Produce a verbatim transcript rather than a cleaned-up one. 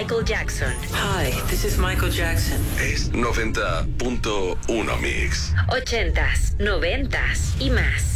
Michael Jackson. Hi, this is Michael Jackson. Es noventa punto uno Mix. Ochentas, noventas y más.